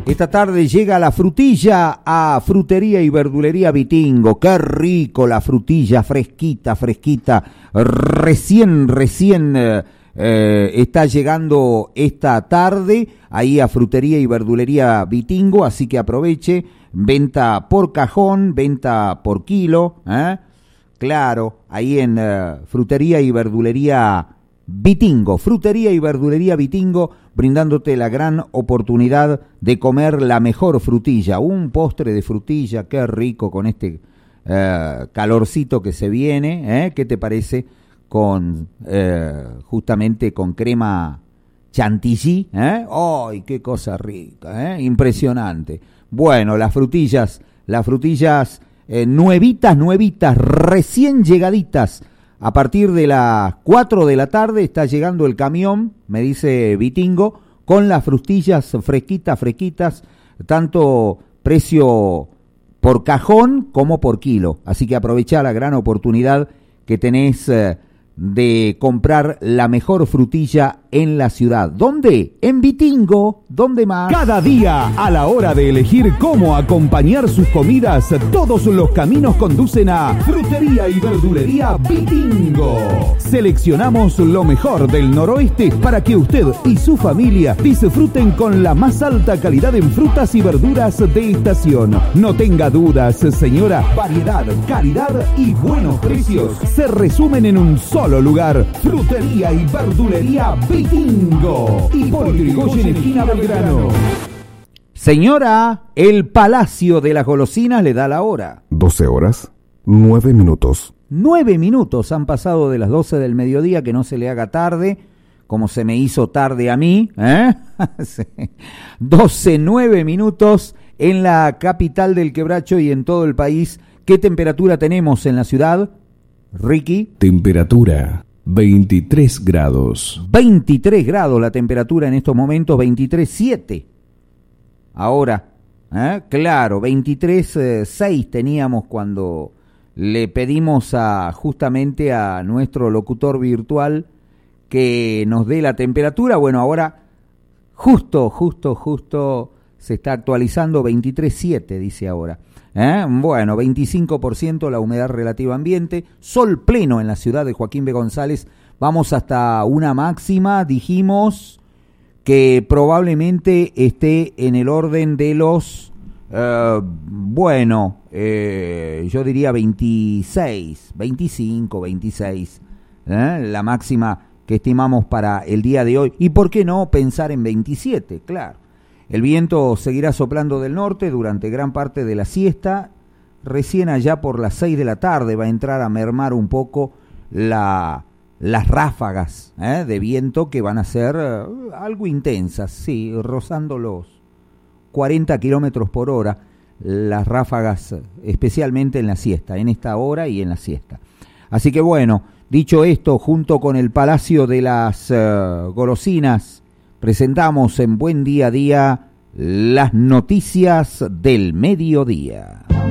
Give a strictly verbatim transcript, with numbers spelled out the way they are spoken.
Esta tarde llega la frutilla a Frutería y Verdulería Vitingo. Qué rico la frutilla, fresquita, fresquita. Recién, recién eh, eh, está llegando esta tarde ahí a Frutería y Verdulería Vitingo, así que aproveche. Venta por cajón, venta por kilo, ¿eh? Claro, ahí en eh, Frutería y Verdulería Vitingo, Frutería y Verdulería Vitingo, brindándote la gran oportunidad de comer la mejor frutilla, un postre de frutilla, qué rico con este eh, calorcito que se viene, ¿eh? ¿Qué te parece? Con eh, justamente con crema chantilly, ¿eh? ¡Ay, qué cosa rica! ¿eh? Impresionante. Bueno, las frutillas, las frutillas eh, nuevitas, nuevitas, recién llegaditas. A partir de las cuatro de la tarde está llegando el camión, me dice Vitingo, con las frutillas fresquitas, fresquitas, tanto precio por cajón como por kilo. Así que aprovecha la gran oportunidad que tenés eh, de comprar la mejor frutilla en la ciudad. ¿Dónde? En Vitingo. ¿Dónde más? Cada día, a la hora de elegir cómo acompañar sus comidas, todos los caminos conducen a Frutería y Verdulería Vitingo. Seleccionamos lo mejor del noroeste para que usted y su familia disfruten con la más alta calidad en frutas y verduras de estación. No tenga dudas, señora, variedad, calidad y buenos precios se resumen en un solo lugar. Frutería y Verdulería Vitingo. Y por Irigoyen, esquina Belgrano. Señora, el Palacio de las Golosinas le da la hora. doce horas, nueve minutos. Nueve minutos han pasado de las doce del mediodía, que no se le haga tarde, como se me hizo tarde a mí, ¿eh? doce, nueve minutos en la capital del Quebracho y en todo el país. ¿Qué temperatura tenemos en la ciudad, Ricky? Temperatura veintitrés grados. veintitrés grados la temperatura en estos momentos, veintitrés punto siete. Ahora, ¿eh? Claro, veintitrés punto seis teníamos cuando le pedimos a justamente a nuestro locutor virtual que nos dé la temperatura. Bueno, ahora justo, justo, justo se está actualizando, veintitrés punto siete dice ahora. ¿Eh? Bueno, veinticinco por ciento la humedad relativa ambiente, sol pleno en la ciudad de Joaquín B. González. Vamos hasta una máxima, dijimos que probablemente esté en el orden de los, uh, bueno, eh, yo diría veintiséis, veinticinco, veintiséis, ¿eh? La máxima que estimamos para el día de hoy. ¿Y por qué no pensar en veintisiete? Claro. El viento seguirá soplando del norte durante gran parte de la siesta. Recién allá por las seis de la tarde va a entrar a mermar un poco la, las ráfagas ¿eh? de viento, que van a ser uh, algo intensas, sí, rozando los cuarenta kilómetros por hora, las ráfagas, especialmente en la siesta, en esta hora y en la siesta. Así que bueno, dicho esto, junto con el Palacio de las uh, Golosinas, presentamos en Buen Día a Día las noticias del mediodía.